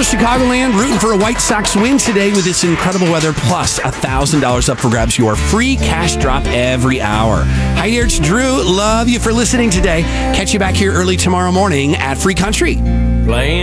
Chicagoland, rooting for a White Sox win today with this incredible weather, plus $1,000 up for grabs. Your free cash drop every hour. Hi there, it's Drew. Love you for listening today. Catch you back here early tomorrow morning at Free Country. Playing